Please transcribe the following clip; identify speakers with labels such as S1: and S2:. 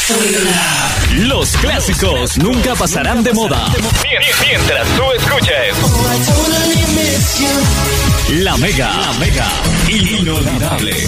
S1: Los clásicos nunca pasarán de moda. Mientras tú escuches La Mega, inolvidable.